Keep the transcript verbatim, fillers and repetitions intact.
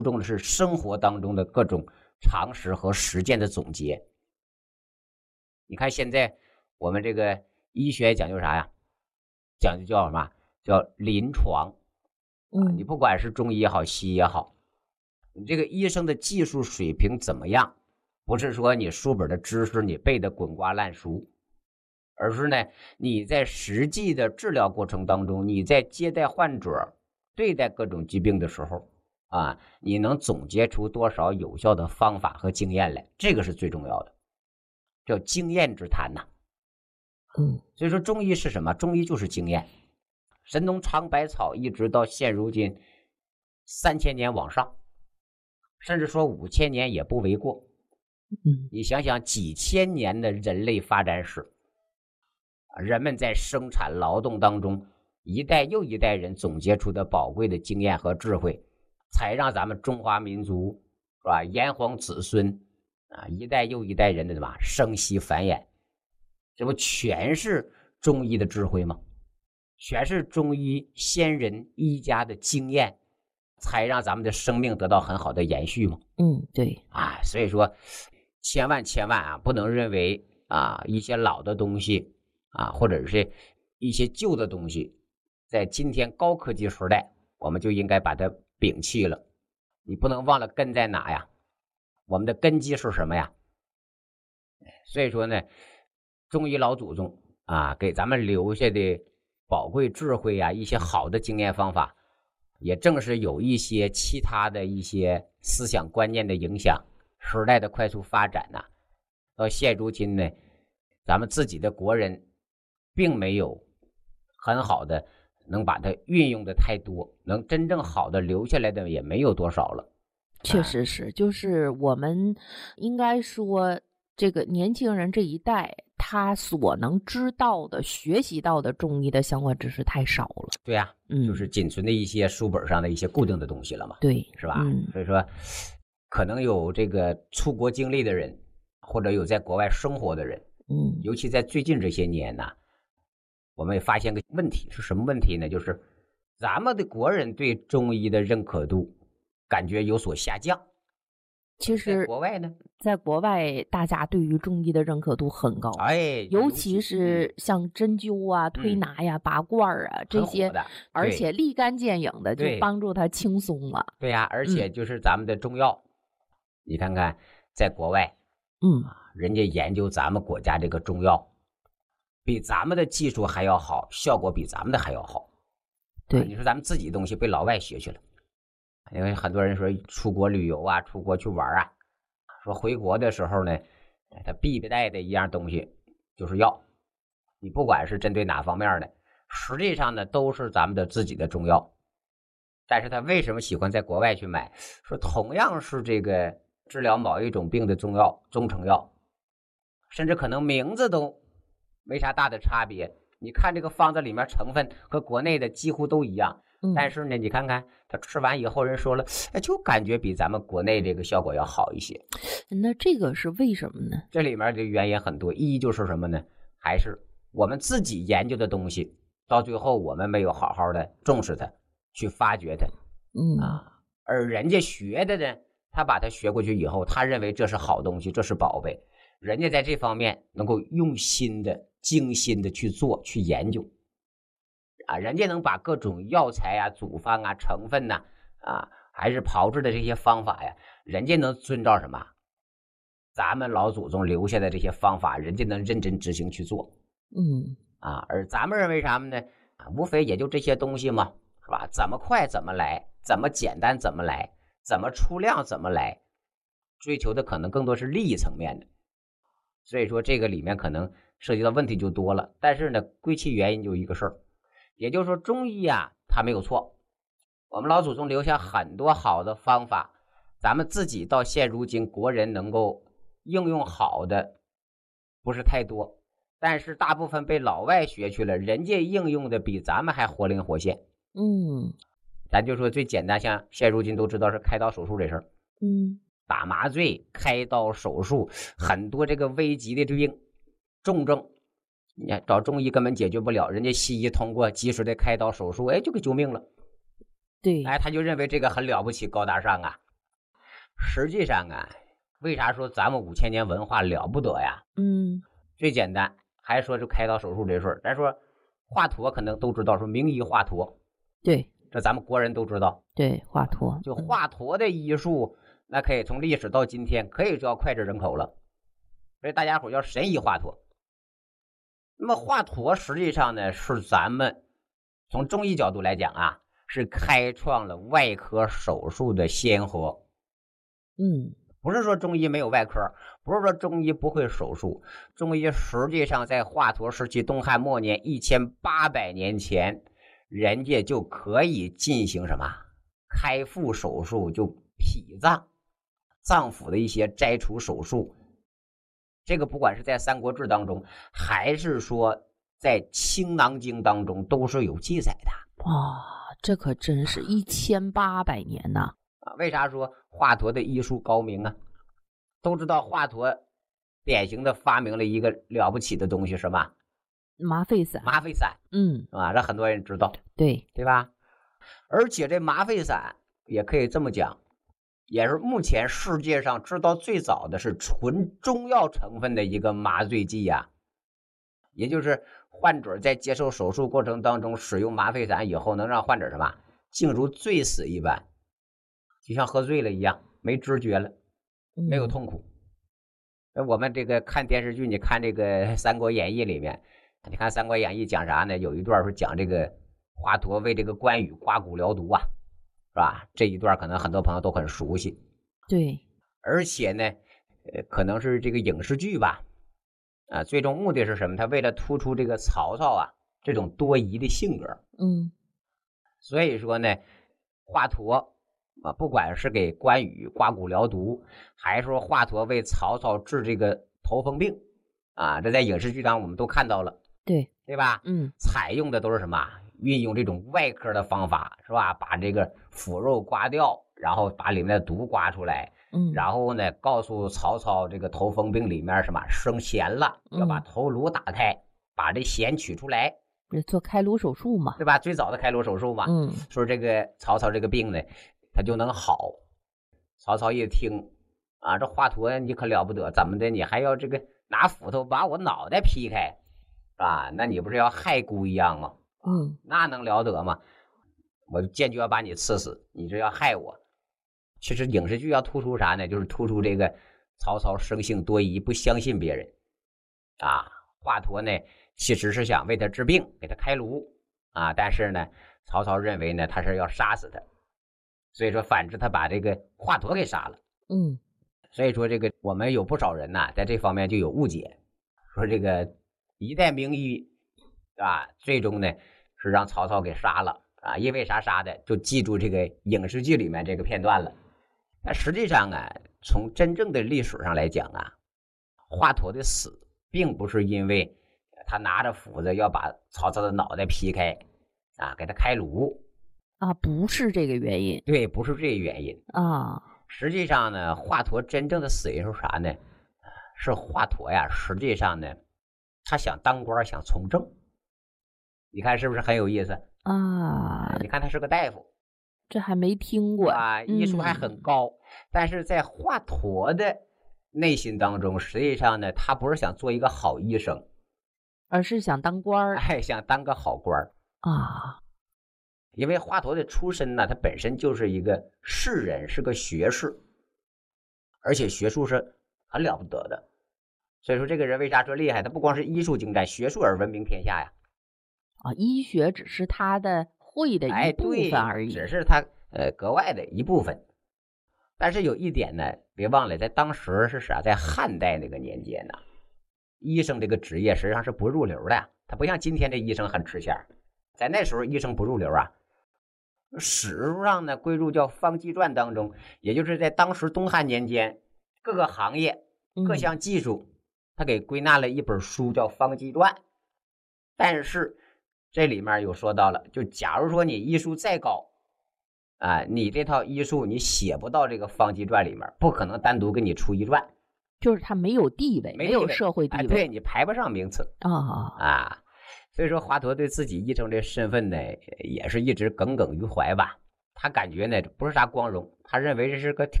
注重的是生活当中的各种常识和实践的总结。你看现在我们这个医学讲究啥呀？讲究叫什么？叫临床。 嗯， 你不管是中医也好，西医也好，你这个医生的技术水平怎么样，不是说你书本的知识你背得滚瓜烂熟，而是呢你在实际的治疗过程当中，你在接待患者对待各种疾病的时候啊，你能总结出多少有效的方法和经验来，这个是最重要的，叫经验之谈呐。 嗯， 所以说中医是什么？中医就是经验。神农尝百草一直到现如今三千年往上，甚至说五千年也不为过。 嗯， 你想想几千年的人类发展史，人们在生产劳动当中一代又一代人总结出的宝贵的经验和智慧，才让咱们中华民族是吧炎黄子孙啊一代又一代人的什么生息繁衍，这不全是中医的智慧吗？全是中医先人医家的经验，才让咱们的生命得到很好的延续吗？ 嗯，对啊，所以说千万千万啊，不能认为啊一些老的东西啊，或者是一些旧的东西，在今天高科技时代，我们就应该把它摒弃了。你不能忘了根在哪呀？我们的根基是什么呀？所以说呢，中医老祖宗啊，给咱们留下的宝贵智慧啊，一些好的经验方法，也正是有一些其他的一些思想观念的影响，时代的快速发展呐、啊，到现如今呢，咱们自己的国人并没有很好的能把它运用的太多，能真正好的留下来的也没有多少了。 确实是，就是我们应该说，这个年轻人这一代，他所能知道的、学习到的中医的相关知识太少了。 对呀、啊， 嗯， 就是仅存的一些书本上的一些固定的东西了嘛， 对， 是吧？ 嗯， 所以说，可能有这个出国经历的人，或者有在国外生活的人， 嗯， 尤其在最近这些年呢，我们也发现个问题，是什么问题呢？就是咱们的国人对中医的认可度感觉有所下降。 其实在国外呢， 在国外大家对于中医的认可度很高， 哎， 尤其是像针灸啊、推拿呀、拔罐啊这些，而且立竿见影的就帮助他轻松了。 对呀、啊，而且就是咱们的中药，嗯、你看看在国外， 嗯， 人家研究咱们国家这个中药，比咱们的技术还要好，效果比咱们的还要好。 对， 啊、你说咱们自己的东西被老外学去了。因为很多人说出国旅游啊，出国去玩啊，说回国的时候呢，他必带的一样东西就是药。你不管是针对哪方面的，实际上呢都是咱们的自己的中药。但是他为什么喜欢在国外去买？说同样是这个治疗某一种病的中药、中成药，甚至可能名字都没啥大的差别。你看这个方子里面成分和国内的几乎都一样。但是呢，你看看他吃完以后，人说了，哎，就感觉比咱们国内这个效果要好一些。 那这个是为什么呢？ 这里面的原因很多，一就是什么呢？还是我们自己研究的东西，到最后我们没有好好的重视它，去发掘它， 嗯啊，而人家学的呢，他把它学过去以后，他认为这是好东西，这是宝贝，人家在这方面能够用心的、精心的去做、去研究。啊，人家能把各种药材啊、组方啊、成分呐、啊，啊，还是炮制的这些方法呀，人家能遵照什么？咱们老祖宗留下的这些方法，人家能认真执行去做。 嗯， 啊，而咱们认为啥呢？啊，无非也就这些东西嘛，是吧？怎么快怎么来，怎么简单怎么来，怎么出量怎么来，追求的可能更多是利益层面的。所以说这个里面可能涉及到问题就多了。但是呢，归其原因就一个事儿。也就是说中医啊它没有错，我们老祖宗留下很多好的方法，咱们自己到现如今国人能够应用好的不是太多，但是大部分被老外学去了，人家应用的比咱们还活灵活现。 嗯， 咱就说最简单，像现如今都知道是开刀手术这事儿， 嗯， 打麻醉、开刀手术，很多这个危急的病、重症，你看找中医根本解决不了，人家西医通过及时的开刀手术，哎，就给救命了。 对， 哎，他就认为这个很了不起、高大上啊， 实际上啊，为啥说咱们五千年文化了不得呀？ 嗯， 最简单，还说就开刀手术这事儿，咱说华佗可能都知道，说名医华佗， 对这咱们国人都知道。 对，华佗就华佗的医术，那可以从历史到今天，可以叫脍炙人口了，所以大家伙叫神医华佗。那么华佗实际上呢，是咱们从中医角度来讲啊，是开创了外科手术的先河。 嗯， 不是说中医没有外科，不是说中医不会手术，中医实际上在华佗时期，东汉末年一千八百年前，人家就可以进行什么开腹手术，就脾脏、脏腑的一些摘除手术。这个不管是在《三国志》当中，还是说在《青囊经》当中，都是有记载的。 哇、哦，这可真是一千八百年呐！ 啊，为啥说华佗的医术高明啊？都知道华佗典型的发明了一个了不起的东西，什么？ 麻沸散。 麻沸散， 嗯， 啊，这很多人知道， 对对吧？而且这麻沸散也可以这么讲，也是目前世界上知道最早的是纯中药成分的一个麻醉剂呀、啊，也就是患者在接受手术过程当中使用麻沸散以后，能让患者什么竟如醉死一般，就像喝醉了一样，没知觉了，没有痛苦。嗯、我们这个看电视剧，你看这个《三国演义》里面，你看《三国演义》讲啥呢？有一段是讲这个华佗为这个关羽刮骨疗毒啊，是吧？这一段可能很多朋友都很熟悉。 对， 而且呢，呃，可能是这个影视剧吧，啊，最终目的是什么？他为了突出这个曹操啊这种多疑的性格， 嗯， 所以说呢，华佗啊，不管是给关羽刮骨疗毒，还是说华佗为曹操治这个头风病啊，这在影视剧上我们都看到了， 对对吧？ 嗯， 采用的都是什么？运用这种外科的方法，是吧？把这个腐肉刮掉，然后把里面的毒刮出来， 嗯， 然后呢，告诉曹操这个头风病里面什么生痫了，要把头颅打开，嗯、把这痫取出来， 做开颅手术嘛， 对吧？最早的开颅手术嘛， 嗯， 说这个曹操这个病呢，他就能好。曹操一听啊，这华佗你可了不得，怎么的？你还要这个拿斧头把我脑袋劈开啊？那你不是要害姑一样吗？ 嗯， 那能了得吗？我坚决要把你刺死，你这要害我。其实影视剧要突出啥呢？就是突出这个曹操生性多疑，不相信别人啊。华佗呢，其实是想为他治病，给他开颅啊，但是呢，曹操认为呢，他是要杀死他，所以说反之，他把这个华佗给杀了。 嗯， 所以说这个我们有不少人呐，在这方面就有误解，说这个一代名医啊，最终呢是让曹操给杀了啊，因为啥杀的？就记住这个影视剧里面这个片段了。但实际上啊，从真正的历史上来讲啊，华佗的死并不是因为他拿着斧子要把曹操的脑袋劈开啊，给他开颅啊，不是这个原因。 对，不是这个原因啊。 实际上呢，华佗真正的死因是啥呢？是华佗呀，实际上呢，他想当官，想从政。你看是不是很有意思啊？ 你看他是个大夫， 这还没听过啊，医术还很高，嗯、但是在华佗的内心当中，实际上呢，他不是想做一个好医生， 而是想当官， 哎，想当个好官啊。 因为华佗的出身呢，他本身就是一个士人，是个学士，而且学术是很了不得的。所以说，这个人为啥说厉害？他不光是医术精湛，学术而闻名天下呀。 啊，医学只是他的会的一部分而已， 哎、只是他呃格外的一部分。但是有一点呢，别忘了，在当时是啥？在汉代那个年间呢，医生这个职业实际上是不入流的，他不像今天这医生很吃香，在那时候医生不入流啊。史书上呢归入叫《方剂传》当中，也就是在当时东汉年间各个行业各项技术、嗯、他给归纳了一本书叫《方剂传》。但是这里面有说到了，就假如说你医术再高啊，你这套医术你写不到这个《方剂传》里面，不可能单独给你出一传， 就是他没有地位，没有社会地位， 啊、对，你排不上名次啊啊。所以说华佗对自己医生这身份呢，也是一直耿耿于怀吧。他感觉呢不是啥光荣，他认为这是个挺